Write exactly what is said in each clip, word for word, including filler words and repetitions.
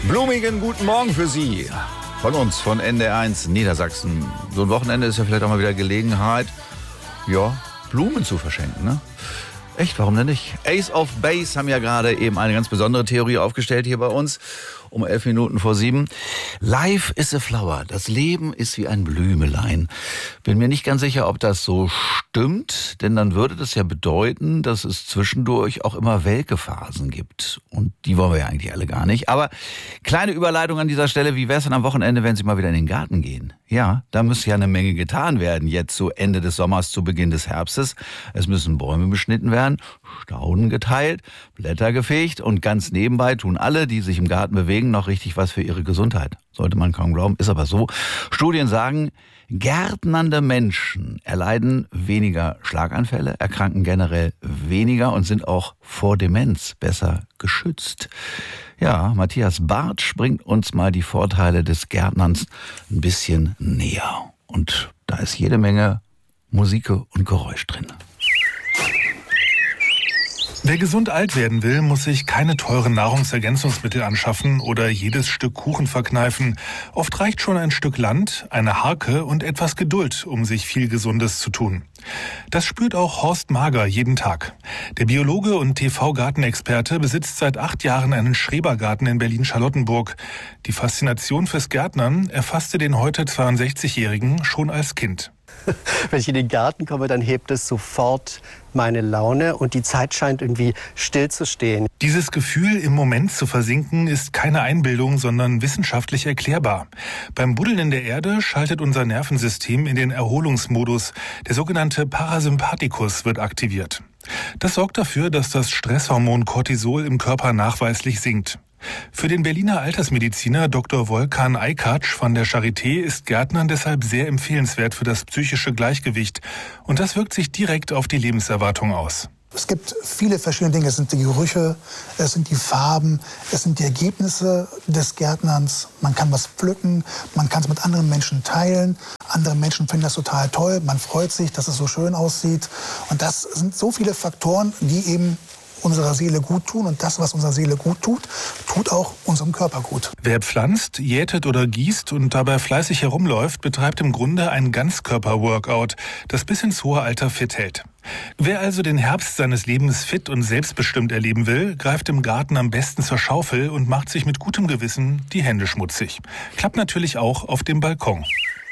Blumigen guten Morgen für Sie. Von uns, von N D R eins Niedersachsen. So ein Wochenende ist ja vielleicht auch mal wieder Gelegenheit, ja, Blumen zu verschenken, ne? Echt, warum denn nicht? Ace of Base haben ja gerade eben eine ganz besondere Theorie aufgestellt hier bei uns. Um elf Minuten vor sieben. Life is a flower. Das Leben ist wie ein Blümelein. Bin mir nicht ganz sicher, ob das so stimmt, denn dann würde das ja bedeuten, dass es zwischendurch auch immer welke Phasen gibt. Und die wollen wir ja eigentlich alle gar nicht. Aber kleine Überleitung an dieser Stelle. Wie wäre es denn am Wochenende, wenn Sie mal wieder in den Garten gehen? Ja, da müsste ja eine Menge getan werden. Jetzt zu Ende des Sommers, zu Beginn des Herbstes. Es müssen Bäume beschnitten werden, Stauden geteilt, Blätter gefegt und ganz nebenbei tun alle, die sich im Garten bewegen, noch richtig was für ihre Gesundheit. Sollte man kaum glauben, ist aber so. Studien sagen, gärtnernde Menschen erleiden weniger Schlaganfälle, erkranken generell weniger und sind auch vor Demenz besser geschützt. Ja, Matthias Bartsch bringt uns mal die Vorteile des Gärtnerns ein bisschen näher. Und da ist jede Menge Musik und Geräusch drin. Wer gesund alt werden will, muss sich keine teuren Nahrungsergänzungsmittel anschaffen oder jedes Stück Kuchen verkneifen. Oft reicht schon ein Stück Land, eine Harke und etwas Geduld, um sich viel Gesundes zu tun. Das spürt auch Horst Mager jeden Tag. Der Biologe und T V-Gartenexperte besitzt seit acht Jahren einen Schrebergarten in Berlin-Charlottenburg. Die Faszination fürs Gärtnern erfasste den heute zweiundsechzigjährigen schon als Kind. Wenn ich in den Garten komme, dann hebt es sofort meine Laune und die Zeit scheint irgendwie still zu stehen. Dieses Gefühl, im Moment zu versinken, ist keine Einbildung, sondern wissenschaftlich erklärbar. Beim Buddeln in der Erde schaltet unser Nervensystem in den Erholungsmodus. Der sogenannte Parasympathikus wird aktiviert. Das sorgt dafür, dass das Stresshormon Cortisol im Körper nachweislich sinkt. Für den Berliner Altersmediziner Doktor Volkan Aykac von der Charité ist Gärtnern deshalb sehr empfehlenswert für das psychische Gleichgewicht. Und das wirkt sich direkt auf die Lebenserwartung aus. Es gibt viele verschiedene Dinge. Es sind die Gerüche, es sind die Farben, es sind die Ergebnisse des Gärtnerns. Man kann was pflücken, man kann es mit anderen Menschen teilen. Andere Menschen finden das total toll. Man freut sich, dass es so schön aussieht. Und das sind so viele Faktoren, die eben unserer Seele gut tun. Und das, was unserer Seele gut tut, tut auch unserem Körper gut. Wer pflanzt, jätet oder gießt und dabei fleißig herumläuft, betreibt im Grunde ein Ganzkörper-Workout, das bis ins hohe Alter fit hält. Wer also den Herbst seines Lebens fit und selbstbestimmt erleben will, greift im Garten am besten zur Schaufel und macht sich mit gutem Gewissen die Hände schmutzig. Klappt natürlich auch auf dem Balkon.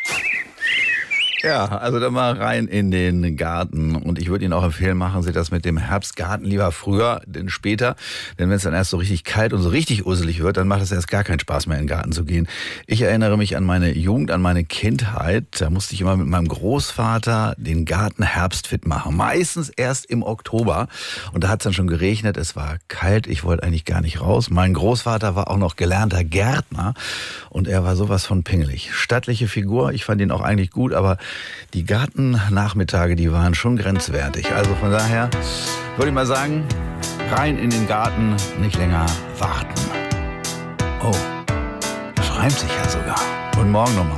Ja, also dann mal rein in den Garten. Und ich würde Ihnen auch empfehlen, machen Sie das mit dem Herbstgarten lieber früher, denn später. Denn wenn es dann erst so richtig kalt und so richtig urselig wird, dann macht es erst gar keinen Spaß mehr, in den Garten zu gehen. Ich erinnere mich an meine Jugend, an meine Kindheit. Da musste ich immer mit meinem Großvater den Garten herbstfit machen. Meistens erst im Oktober. Und da hat es dann schon geregnet, es war kalt, ich wollte eigentlich gar nicht raus. Mein Großvater war auch noch gelernter Gärtner und er war sowas von pingelig. Stattliche Figur, ich fand ihn auch eigentlich gut, aber die Gartennachmittage, die waren schon grenzwertig. Also von daher würde ich mal sagen, rein in den Garten, nicht länger warten. Oh, das reimt sich ja sogar. Guten Morgen nochmal.